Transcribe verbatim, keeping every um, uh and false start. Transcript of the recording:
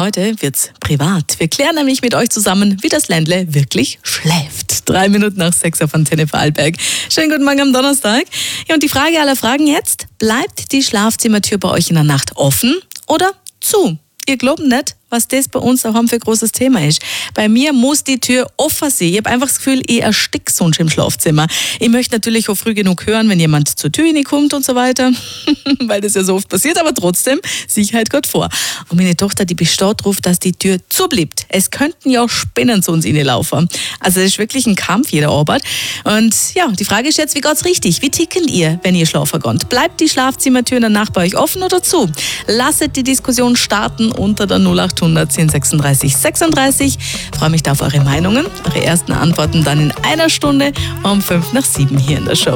Heute wird's privat. Wir klären nämlich mit euch zusammen, wie das Ländle wirklich schläft. Drei Minuten nach sechs auf Antenne Vorarlberg. Schönen guten Morgen am Donnerstag. Ja, und die Frage aller Fragen jetzt: Bleibt die Schlafzimmertür bei euch in der Nacht offen oder zu? Ihr glaubt nicht, was das bei uns daheim für ein großes Thema ist. Bei mir muss die Tür offen sein. Ich habe einfach das Gefühl, ich erstick sonst im Schlafzimmer. Ich möchte natürlich auch früh genug hören, wenn jemand zur Tür kommt und so weiter, weil das ja so oft passiert, aber trotzdem, Sicherheit geht vor. Und meine Tochter, die besteht darauf, dass die Tür zubleibt. Es könnten ja auch Spinnen zu uns reinlaufen. Also es ist wirklich ein Kampf jeder Arbeit. Und ja, die Frage ist jetzt, wie geht's richtig? Wie tickelt ihr, wenn ihr schlafen geht? Bleibt die Schlafzimmertür in der Nacht bei euch offen oder zu? Lasset die Diskussion starten unter der null acht hundert zehn sechsunddreißig sechsunddreißig. Ich freue mich da auf eure Meinungen. Eure ersten Antworten dann in einer Stunde um fünf nach sieben hier in der Show.